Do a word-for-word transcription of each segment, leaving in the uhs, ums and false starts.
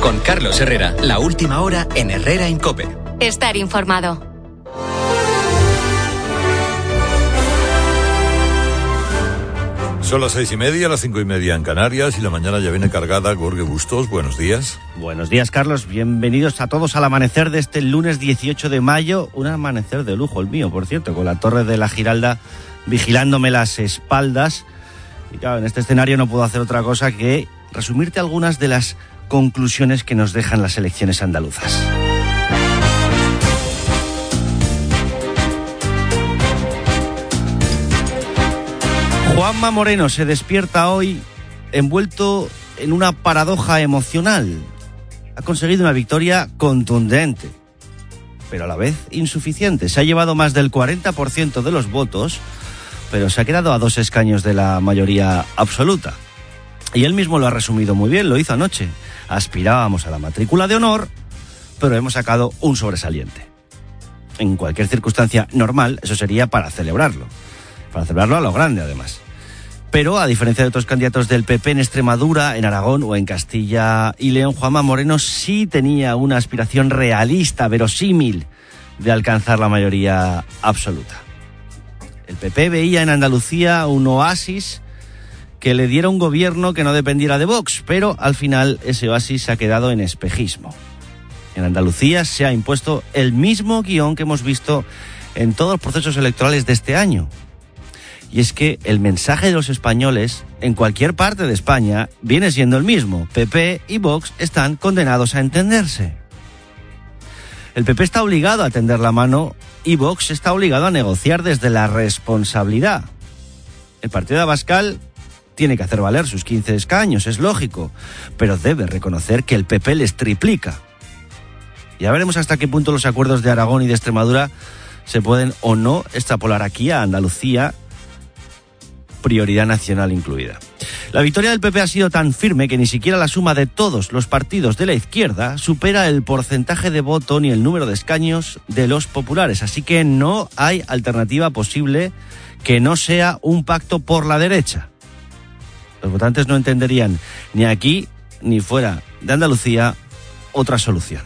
Con Carlos Herrera, la última hora en Herrera en COPE. Estar informado. Son las seis y media, las cinco y media en Canarias y la mañana ya viene cargada. Jorge Bustos, buenos días. Buenos días, Carlos. Bienvenidos a todos al amanecer de este lunes dieciocho de mayo. Un amanecer de lujo el mío, por cierto, con la Torre de la Giralda vigilándome las espaldas. Y claro, en este escenario no puedo hacer otra cosa que resumirte algunas de las conclusiones que nos dejan las elecciones andaluzas. Juanma Moreno se despierta hoy envuelto en una paradoja emocional. Ha conseguido una victoria contundente, pero a la vez insuficiente. Se ha llevado más del cuarenta por ciento de los votos, pero se ha quedado a dos escaños de la mayoría absoluta. Y él mismo lo ha resumido muy bien, lo hizo anoche. Aspirábamos a la matrícula de honor, pero hemos sacado un sobresaliente. En cualquier circunstancia normal, eso sería para celebrarlo. Para celebrarlo a lo grande, además. Pero, a diferencia de otros candidatos del P P en Extremadura, en Aragón o en Castilla y León, Juanma Moreno sí tenía una aspiración realista, verosímil, de alcanzar la mayoría absoluta. El P P veía en Andalucía un oasis que le diera un gobierno que no dependiera de Vox, pero al final ese oasis se ha quedado en espejismo. En Andalucía se ha impuesto el mismo guión que hemos visto en todos los procesos electorales de este año. Y es que el mensaje de los españoles, en cualquier parte de España, viene siendo el mismo. P P y Vox están condenados a entenderse. El P P está obligado a tender la mano y Vox está obligado a negociar desde la responsabilidad. El partido de Abascal tiene que hacer valer sus quince escaños, es lógico, pero debe reconocer que el P P les triplica. Ya veremos hasta qué punto los acuerdos de Aragón y de Extremadura se pueden o no extrapolar aquí a Andalucía, prioridad nacional incluida. La victoria del P P ha sido tan firme que ni siquiera la suma de todos los partidos de la izquierda supera el porcentaje de voto ni el número de escaños de los populares, así que no hay alternativa posible que no sea un pacto por la derecha. Los votantes no entenderían ni aquí ni fuera de Andalucía otra solución.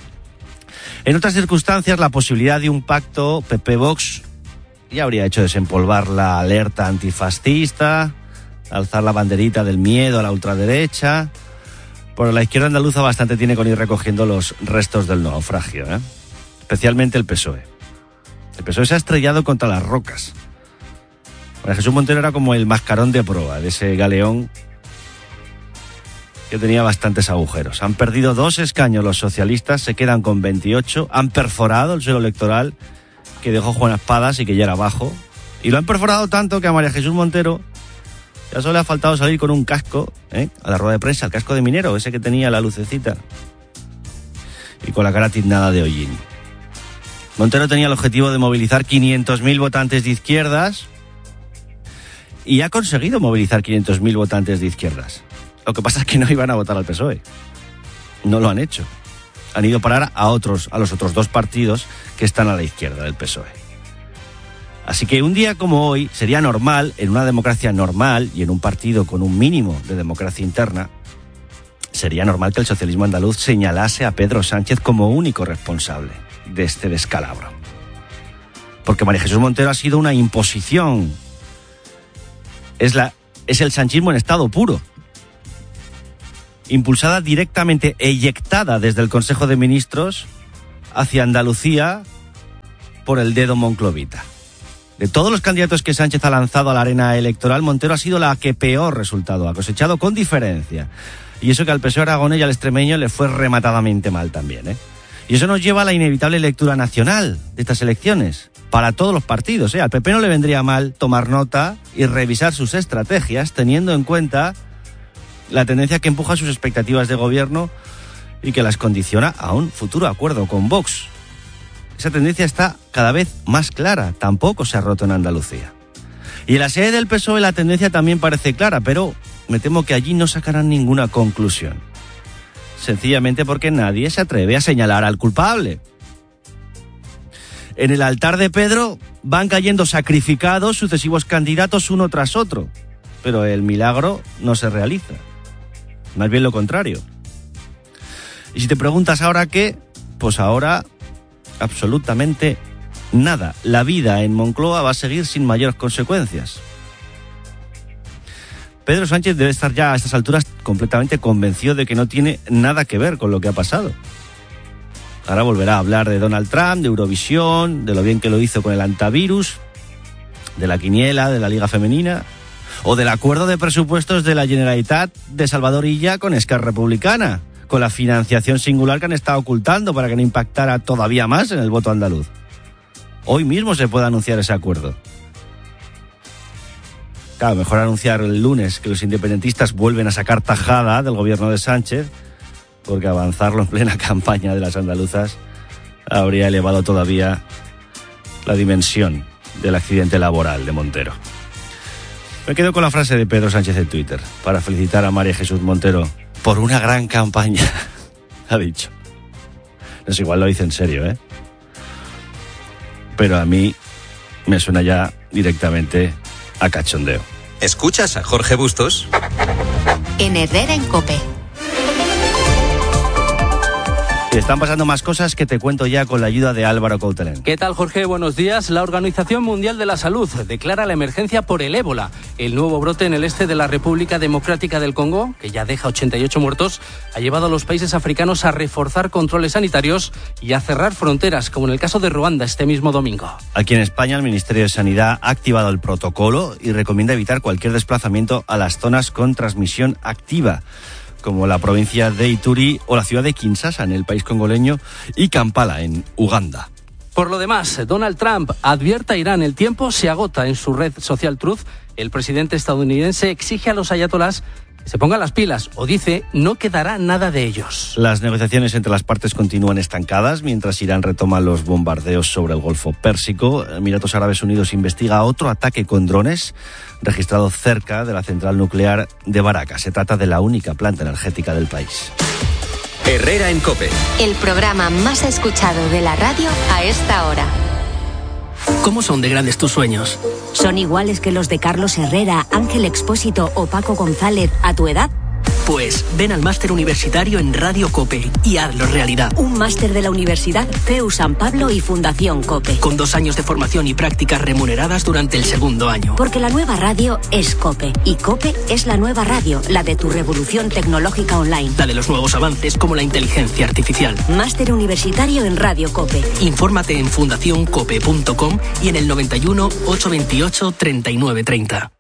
En otras circunstancias, la posibilidad de un pacto P P-Vox ya habría hecho desempolvar la alerta antifascista, alzar la banderita del miedo a la ultraderecha. Pero la izquierda andaluza bastante tiene con ir recogiendo los restos del naufragio, ¿eh? Especialmente el P S O E. El P S O E se ha estrellado contra las rocas. María Jesús Montero era como el mascarón de proa de ese galeón que tenía bastantes agujeros. Han perdido dos escaños los socialistas, se quedan con veintiocho, han perforado el suelo electoral que dejó Juan Espadas y que ya era bajo, y lo han perforado tanto que a María Jesús Montero ya solo le ha faltado salir con un casco, ¿eh? a la rueda de prensa, el casco de minero, ese que tenía la lucecita, y con la cara tiznada de hollín. Montero tenía el objetivo de movilizar quinientos mil votantes de izquierdas y ha conseguido movilizar quinientos mil votantes de izquierdas. Lo que pasa es que no iban a votar al P S O E. No lo han hecho. Han ido a parar a otros, a los otros dos partidos que están a la izquierda del P S O E. Así que un día como hoy sería normal, en una democracia normal y en un partido con un mínimo de democracia interna, sería normal que el socialismo andaluz señalase a Pedro Sánchez como único responsable de este descalabro. Porque María Jesús Montero ha sido una imposición. Es, la, es el sanchismo en estado puro. Impulsada directamente, eyectada desde el Consejo de Ministros hacia Andalucía por el dedo monclovita. De todos los candidatos que Sánchez ha lanzado a la arena electoral, Montero ha sido la que peor resultado ha cosechado, con diferencia. Y eso que al P S O E aragonés y al extremeño le fue rematadamente mal también, ¿eh? Y eso nos lleva a la inevitable lectura nacional de estas elecciones, para todos los partidos, ¿eh? Al P P no le vendría mal tomar nota y revisar sus estrategias, teniendo en cuenta la tendencia que empuja sus expectativas de gobierno y que las condiciona a un futuro acuerdo con Vox. Esa tendencia está cada vez más clara, tampoco se ha roto en Andalucía. Y en la sede del P S O E la tendencia también parece clara, pero me temo que allí no sacarán ninguna conclusión. Sencillamente porque nadie se atreve a señalar al culpable. En el altar de Pedro van cayendo sacrificados sucesivos candidatos uno tras otro, pero el milagro no se realiza. Más bien lo contrario. Y si te preguntas ahora qué, pues ahora absolutamente nada. La vida en Moncloa va a seguir sin mayores consecuencias. Pedro Sánchez debe estar ya a estas alturas completamente convencido de que no tiene nada que ver con lo que ha pasado. Ahora volverá a hablar de Donald Trump, de Eurovisión, de lo bien que lo hizo con el antivirus, de la quiniela, de la Liga Femenina, o del acuerdo de presupuestos de la Generalitat de Salvador Illa con Esquerra Republicana, con la financiación singular que han estado ocultando para que no impactara todavía más en el voto andaluz. Hoy mismo se puede anunciar ese acuerdo. Claro, mejor anunciar el lunes que los independentistas vuelven a sacar tajada del gobierno de Sánchez, porque avanzarlo en plena campaña de las andaluzas habría elevado todavía la dimensión del accidente laboral de Montero. Me quedo con la frase de Pedro Sánchez en Twitter para felicitar a María Jesús Montero por una gran campaña. Ha dicho. No sé, igual lo dice en serio, ¿eh? Pero a mí me suena ya directamente a cachondeo. ¿Escuchas a Jorge Bustos? En Herrera en COPE. Y están pasando más cosas que te cuento ya con la ayuda de Álvaro Coutelén. ¿Qué tal, Jorge? Buenos días. La Organización Mundial de la Salud declara la emergencia por el ébola. El nuevo brote en el este de la República Democrática del Congo, que ya deja ochenta y ocho muertos, ha llevado a los países africanos a reforzar controles sanitarios y a cerrar fronteras, como en el caso de Ruanda este mismo domingo. Aquí en España, el Ministerio de Sanidad ha activado el protocolo y recomienda evitar cualquier desplazamiento a las zonas con transmisión activa, como la provincia de Ituri o la ciudad de Kinshasa, en el país congoleño, y Kampala, en Uganda. Por lo demás, Donald Trump advierte a Irán: el tiempo se agota. En su red social Truth, el presidente estadounidense exige a los ayatolás que se pongan las pilas, o dice, no quedará nada de ellos. Las negociaciones entre las partes continúan estancadas mientras Irán retoma los bombardeos sobre el Golfo Pérsico. Emiratos Árabes Unidos investiga otro ataque con drones registrado cerca de la central nuclear de Baraka. Se trata de la única planta energética del país. Herrera en COPE. El programa más escuchado de la radio a esta hora. ¿Cómo son de grandes tus sueños? ¿Son iguales que los de Carlos Herrera, Ángel Expósito o Paco González a tu edad? Pues ven al máster universitario en Radio COPE y hazlo realidad. Un máster de la Universidad C E U San Pablo y Fundación COPE. Con dos años de formación y prácticas remuneradas durante el segundo año. Porque la nueva radio es COPE y COPE es la nueva radio, la de tu revolución tecnológica online. La de los nuevos avances como la inteligencia artificial. Máster universitario en Radio COPE. Infórmate en fundación cope punto com y en el noventa y uno, ochocientos veintiocho, treinta y nueve treinta.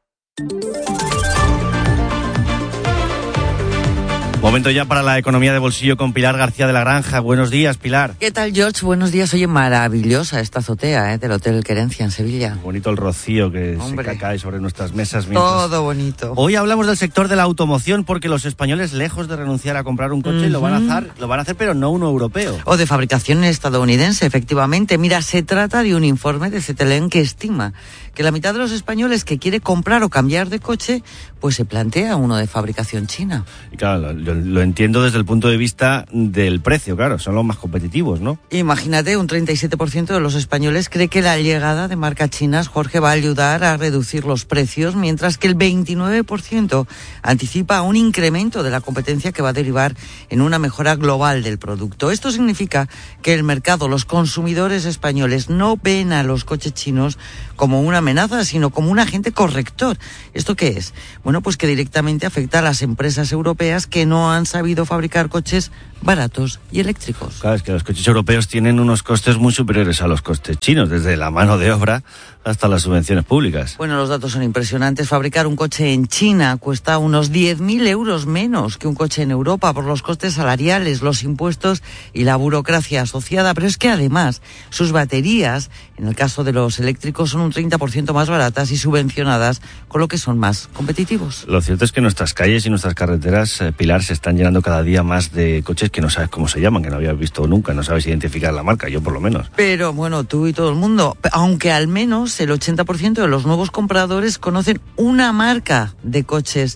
Momento ya para la economía de bolsillo con Pilar García de la Granja. Buenos días, Pilar. ¿Qué tal, George? Buenos días. Oye, maravillosa esta azotea, ¿eh? Del Hotel Querencia en Sevilla. Bonito el rocío que Hombre. se cae sobre nuestras mesas. Mientras... Todo bonito. Hoy hablamos del sector de la automoción porque los españoles, lejos de renunciar a comprar un coche, uh-huh. lo van a hacer, lo van a hacer, pero no uno europeo. O de fabricación estadounidense, efectivamente. Mira, se trata de un informe de Cetelem que estima que la mitad de los españoles que quiere comprar o cambiar de coche, pues se plantea uno de fabricación china. Y claro, lo, lo entiendo desde el punto de vista del precio, claro, son los más competitivos, ¿no? Imagínate, un treinta y siete por ciento de los españoles cree que la llegada de marcas chinas, Jorge, va a ayudar a reducir los precios, mientras que el veintinueve por ciento anticipa un incremento de la competencia que va a derivar en una mejora global del producto. Esto significa que el mercado, los consumidores españoles, no ven a los coches chinos como una amenaza, sino como un agente corrector. ¿Esto qué es? Bueno, pues que directamente afecta a las empresas europeas que no han sabido fabricar coches baratos y eléctricos. Claro, es que los coches europeos tienen unos costes muy superiores a los costes chinos, desde la mano de obra hasta las subvenciones públicas. Bueno, los datos son impresionantes. Fabricar un coche en China cuesta unos diez mil euros menos que un coche en Europa por los costes salariales, los impuestos y la burocracia asociada. Pero es que además sus baterías, en el caso de los eléctricos, son un treinta por ciento más baratas y subvencionadas, con lo que son más competitivos. Lo cierto es que nuestras calles y nuestras carreteras, eh, Pilar, se están llenando cada día más de coches que no sabes cómo se llaman, que no habías visto nunca, no sabes identificar la marca, yo por lo menos. Pero bueno, tú y todo el mundo, aunque al menos el ochenta por ciento de los nuevos compradores conocen una marca de coches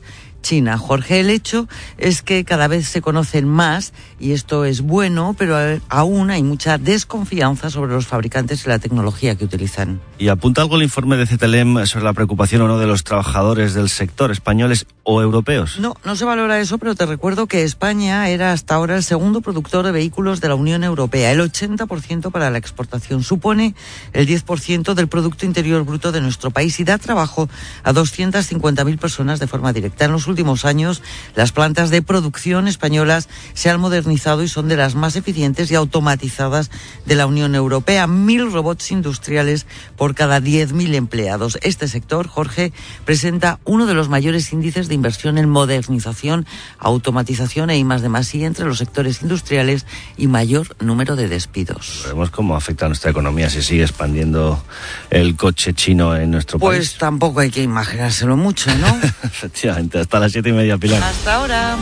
China. Jorge, el hecho es que cada vez se conocen más y esto es bueno, pero aún hay mucha desconfianza sobre los fabricantes y la tecnología que utilizan. ¿Y apunta algo el informe de C T L E M sobre la preocupación o no de los trabajadores del sector, españoles o europeos? No, no se valora eso, pero te recuerdo que España era hasta ahora el segundo productor de vehículos de la Unión Europea. El ochenta por ciento para la exportación supone el diez por ciento del Producto Interior Bruto de nuestro país y da trabajo a doscientas cincuenta mil personas de forma directa. En los últimos años, las plantas de producción españolas se han modernizado y son de las más eficientes y automatizadas de la Unión Europea. Mil robots industriales por cada diez mil empleados. Este sector, Jorge, presenta uno de los mayores índices de inversión en modernización, automatización e I más D más I entre los sectores industriales y mayor número de despidos. Veremos cómo afecta a nuestra economía si sigue expandiendo el coche chino en nuestro pues país. Pues tampoco hay que imaginárselo mucho, ¿no? Efectivamente, hasta las siete y media, Pilar. Hasta ahora.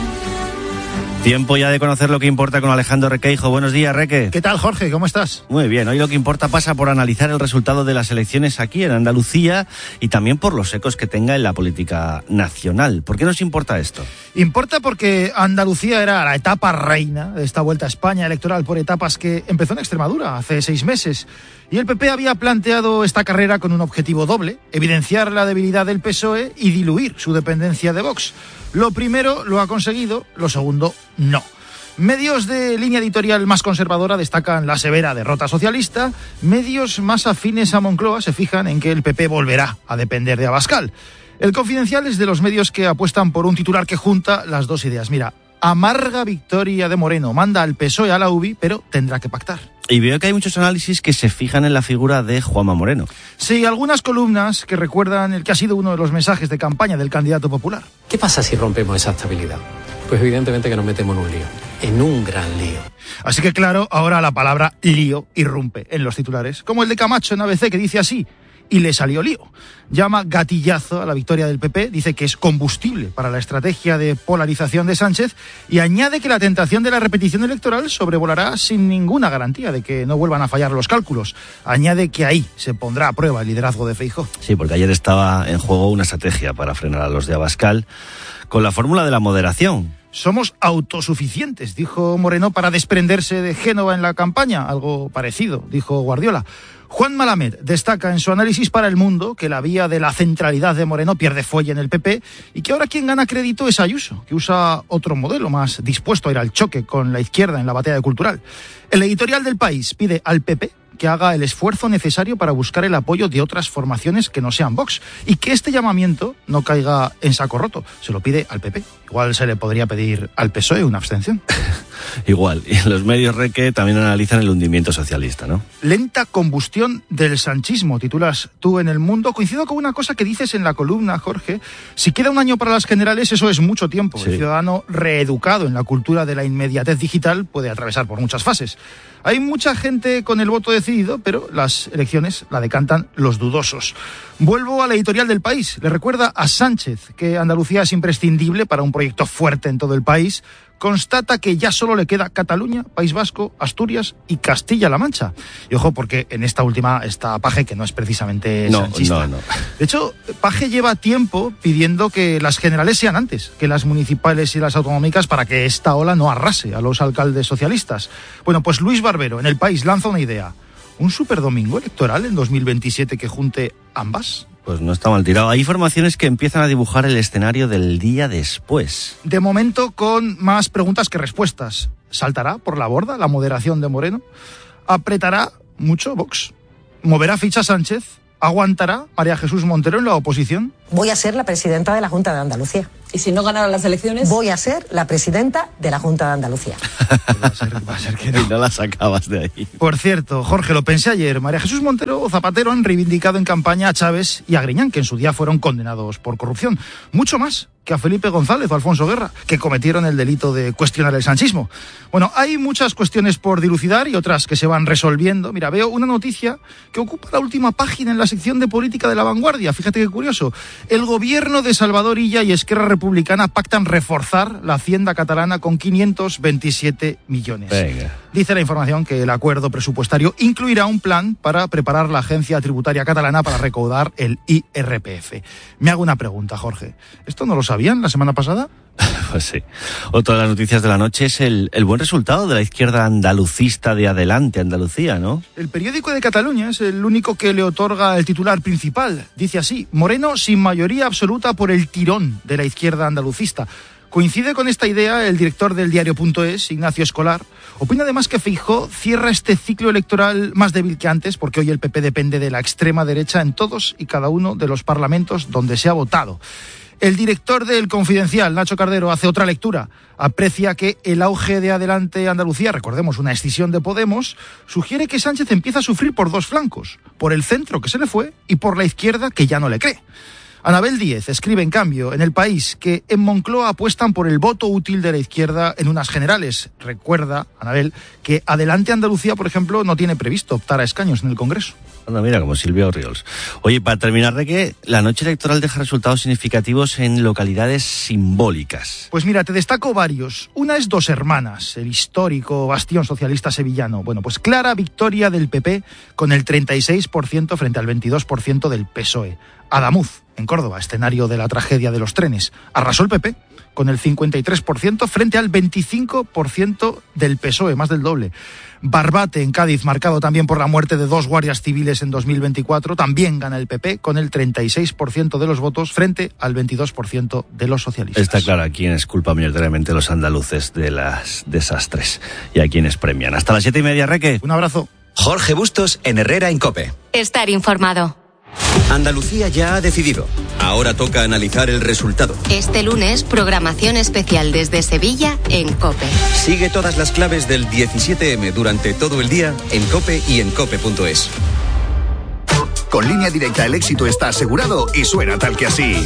Tiempo ya de conocer lo que importa con Alejandro Requeijo. Buenos días, Reque. ¿Qué tal, Jorge? ¿Cómo estás? Muy bien. Hoy lo que importa pasa por analizar el resultado de las elecciones aquí en Andalucía y también por los ecos que tenga en la política nacional. ¿Por qué nos importa esto? Importa porque Andalucía era la etapa reina de esta vuelta a España electoral por etapas que empezó en Extremadura hace seis meses. Y el P P había planteado esta carrera con un objetivo doble: evidenciar la debilidad del P S O E y diluir su dependencia de Vox. Lo primero lo ha conseguido, lo segundo no. Medios de línea editorial más conservadora destacan la severa derrota socialista. Medios más afines a Moncloa se fijan en que el P P volverá a depender de Abascal. El Confidencial es de los medios que apuestan por un titular que junta las dos ideas. Mira, amarga victoria de Moreno, manda al P S O E a la U B I, pero tendrá que pactar. Y veo que hay muchos análisis que se fijan en la figura de Juanma Moreno. Sí, algunas columnas que recuerdan el que ha sido uno de los mensajes de campaña del candidato popular. ¿Qué pasa si rompemos esa estabilidad? Pues evidentemente que nos metemos en un lío, en un gran lío. Así que claro, ahora la palabra lío irrumpe en los titulares, como el de Camacho en A B C, que dice así: y le salió lío. Llama gatillazo a la victoria del P P, dice que es combustible para la estrategia de polarización de Sánchez y añade que la tentación de la repetición electoral sobrevolará sin ninguna garantía de que no vuelvan a fallar los cálculos. Añade que ahí se pondrá a prueba el liderazgo de Feijóo. Sí, porque ayer estaba en juego una estrategia para frenar a los de Abascal con la fórmula de la moderación. Somos autosuficientes, dijo Moreno, para desprenderse de Génova en la campaña. Algo parecido, dijo Guardiola. Juan Malamed destaca en su análisis para El Mundo que la vía de la centralidad de Moreno pierde fuelle en el P P y que ahora quien gana crédito es Ayuso, que usa otro modelo más dispuesto a ir al choque con la izquierda en la batalla cultural. El editorial del País pide al P P que haga el esfuerzo necesario para buscar el apoyo de otras formaciones que no sean Vox y que este llamamiento no caiga en saco roto. Se lo pide al P P. Igual se le podría pedir al P S O E una abstención. Igual. Y los medios Reque también analizan el hundimiento socialista, ¿no? Lenta combustión del sanchismo, titulas tú en El Mundo. Coincido con una cosa que dices en la columna, Jorge. Si queda un año para las generales, eso es mucho tiempo. Sí. El ciudadano reeducado en la cultura de la inmediatez digital puede atravesar por muchas fases. Hay mucha gente con el voto decidido, pero las elecciones la decantan los dudosos. Vuelvo a la editorial del País. Le recuerda a Sánchez que Andalucía es imprescindible para un proyecto fuerte en todo el país. Constata que ya solo le queda Cataluña, País Vasco, Asturias y Castilla-La Mancha. Y ojo, porque en esta última está Paje, que no es precisamente no, sanchista. No, no. De hecho, Paje lleva tiempo pidiendo que las generales sean antes que las municipales y las autonómicas para que esta ola no arrase a los alcaldes socialistas. Bueno, pues Luis Barbero en El País lanza una idea. ¿Un superdomingo electoral en dos mil veintisiete que junte ambas? Pues no está mal tirado. Hay formaciones que empiezan a dibujar el escenario del día después. De momento con más preguntas que respuestas. ¿Saltará por la borda la moderación de Moreno? ¿Apretará mucho Vox? ¿Moverá ficha Sánchez? ¿Aguantará María Jesús Montero en la oposición? Voy a ser la presidenta de la Junta de Andalucía. ¿Y si no ganaran las elecciones? Voy a ser la presidenta de la Junta de Andalucía. Va a ser, va a ser que no. Y no la sacabas de ahí. Por cierto, Jorge, lo pensé ayer. María Jesús Montero o Zapatero han reivindicado en campaña a Chávez y a Griñán, que en su día fueron condenados por corrupción. Mucho más que a Felipe González o Alfonso Guerra, que cometieron el delito de cuestionar el sanchismo. Bueno, hay muchas cuestiones por dilucidar y otras que se van resolviendo. Mira, veo una noticia que ocupa la última página en la sección de política de La Vanguardia. Fíjate qué curioso. El gobierno de Salvador Illa y Esquerra Republicana pactan reforzar la hacienda catalana con quinientos veintisiete millones. Venga. Dice la información que el acuerdo presupuestario incluirá un plan para preparar la agencia tributaria catalana para recaudar el I R P F. Me hago una pregunta, Jorge. ¿Esto no lo sabían la semana pasada? Pues sí. Otra de las noticias de la noche es el, el buen resultado de la izquierda andalucista de Adelante Andalucía, ¿no? El periódico de Cataluña es el único que le otorga el titular principal. Dice así: Moreno sin mayoría absoluta por el tirón de la izquierda andalucista. Coincide con esta idea el director del diario punto es, Ignacio Escolar. Opina además que Feijóo cierra este ciclo electoral más débil que antes, porque hoy el P P depende de la extrema derecha en todos y cada uno de los parlamentos donde se ha votado. El director del Confidencial, Nacho Cardero, hace otra lectura. Aprecia que el auge de Adelante Andalucía, recordemos, una escisión de Podemos, sugiere que Sánchez empieza a sufrir por dos flancos, por el centro, que se le fue, y por la izquierda, que ya no le cree. Anabel Díez escribe, en cambio, en El País, que en Moncloa apuestan por el voto útil de la izquierda en unas generales. Recuerda, Anabel, que Adelante Andalucía, por ejemplo, no tiene previsto optar a escaños en el Congreso. Anda, mira, como Silvia Orriols. Oye, para terminar, de que la noche electoral deja resultados significativos en localidades simbólicas. Pues mira, te destaco varios. Una es Dos Hermanas, el histórico bastión socialista sevillano. Bueno, pues clara victoria del P P con el treinta y seis por ciento frente al veintidós por ciento del P S O E. Adamuz, en Córdoba, escenario de la tragedia de los trenes. Arrasó el P P con el cincuenta y tres por ciento frente al veinticinco por ciento del P S O E, más del doble. Barbate, en Cádiz, marcado también por la muerte de dos guardias civiles en dos mil veinticuatro, también gana el P P con el treinta y seis por ciento de los votos frente al veintidós por ciento de los socialistas. Está claro a quienes culpan mayoritariamente los andaluces de las desastres y a quienes premian. Hasta las siete y media, Reque. Un abrazo. Jorge Bustos en Herrera en COPE. Estar informado. Andalucía ya ha decidido. Ahora toca analizar el resultado. Este lunes, programación especial desde Sevilla en COPE. Sigue todas las claves del diecisiete eme durante todo el día en COPE y en cope punto es. Con Línea Directa el éxito está asegurado y suena tal que así.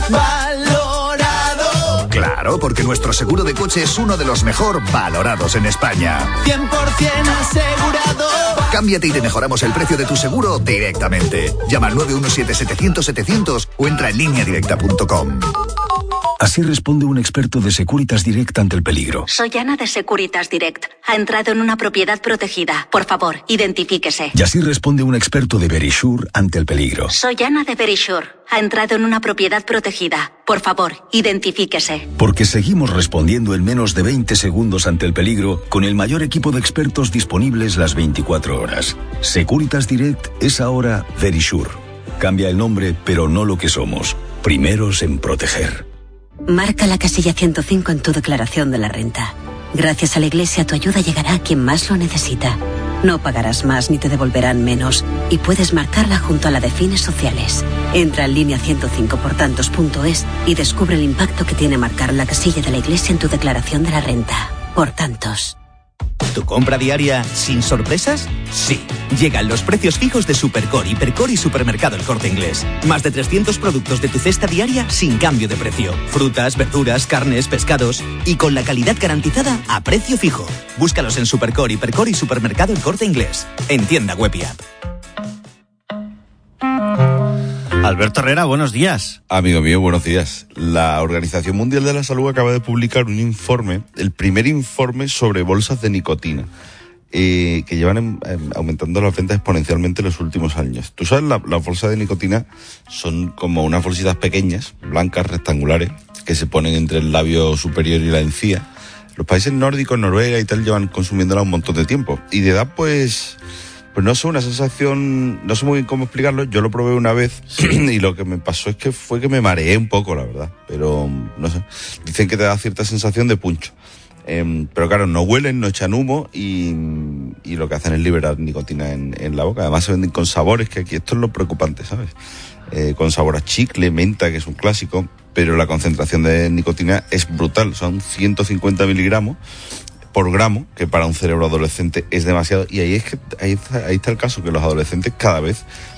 ¡Valorado! Claro, porque nuestro seguro de coche es uno de los mejor valorados en España. cien por ciento asegurado. Cámbiate y te mejoramos el precio de tu seguro directamente. Llama al nueve uno siete, setecientos, setecientos o entra en línea directa punto com. Así responde un experto de Securitas Direct ante el peligro. Soy Ana de Securitas Direct. Ha entrado en una propiedad protegida. Por favor, identifíquese. Y así responde un experto de Verisure ante el peligro. Soy Ana de Verisure. Ha entrado en una propiedad protegida. Por favor, identifíquese. Porque seguimos respondiendo en menos de veinte segundos ante el peligro con el mayor equipo de expertos disponibles las veinticuatro horas. Securitas Direct es ahora Verisure. Cambia el nombre, pero no lo que somos. Primeros en proteger. Marca la casilla ciento cinco en tu declaración de la renta. Gracias a la Iglesia, tu ayuda llegará a quien más lo necesita. No pagarás más ni te devolverán menos. Y puedes marcarla junto a la de fines sociales. Entra en línea ciento cinco por tantos punto es y descubre el impacto que tiene marcar la casilla de la Iglesia en tu declaración de la renta. Por tantos. ¿Tu compra diaria sin sorpresas? Sí. Llegan los precios fijos de Supercore, Hipercore y Supermercado El Corte Inglés. Más de trescientos productos de tu cesta diaria sin cambio de precio. Frutas, verduras, carnes, pescados y con la calidad garantizada a precio fijo. Búscalos en Supercore, Hipercore y Supermercado El Corte Inglés. En tienda web y app. Alberto Herrera, buenos días. Amigo mío, buenos días. La Organización Mundial de la Salud acaba de publicar un informe, el primer informe sobre bolsas de nicotina, eh, que llevan en, en, aumentando las ventas exponencialmente en los últimos años. Tú sabes, la, las bolsas de nicotina son como unas bolsitas pequeñas, blancas, rectangulares, que se ponen entre el labio superior y la encía. Los países nórdicos, Noruega y tal, llevan consumiéndola un montón de tiempo. Y de edad, pues... Pues no sé, una sensación, no sé muy bien cómo explicarlo, yo lo probé una vez y lo que me pasó es que fue que me mareé un poco, la verdad, pero no sé, dicen que te da cierta sensación de puncho, eh, pero claro, no huelen, no echan humo y, y lo que hacen es liberar nicotina en, en la boca. Además se venden con sabores, que aquí esto es lo preocupante, ¿sabes? Eh, con sabor a chicle, menta, que es un clásico, pero la concentración de nicotina es brutal, son ciento cincuenta miligramos por gramo, que para un cerebro adolescente es demasiado, y ahí es que ahí está, ahí está el caso, que los adolescentes cada vez